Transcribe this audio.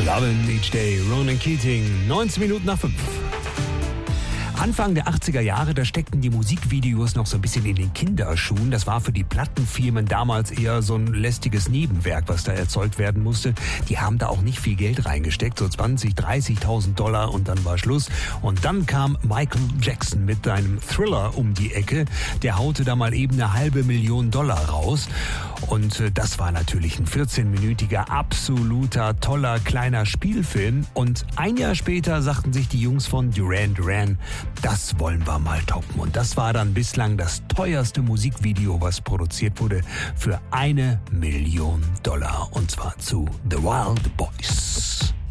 Lovin' Each Day, Ronan Keating, 19 Minuten nach 5. Anfang der 80er Jahre, da steckten die Musikvideos noch so ein bisschen in den Kinderschuhen. Das war für die Plattenfirmen damals eher so ein lästiges Nebenwerk, was da erzeugt werden musste. Die haben da auch nicht viel Geld reingesteckt, so 20.000, 30.000 Dollar und dann war Schluss. Und dann kam Michael Jackson mit seinem Thriller um die Ecke. Der haute da mal eben $500.000 raus. Und das war natürlich ein 14-minütiger, absoluter, toller, kleiner Spielfilm. Und ein Jahr später sagten sich die Jungs von Duran Duran, das wollen wir mal toppen. Und das war dann bislang das teuerste Musikvideo, was produziert wurde, für $1 Million. Und zwar zu The Wild Boys.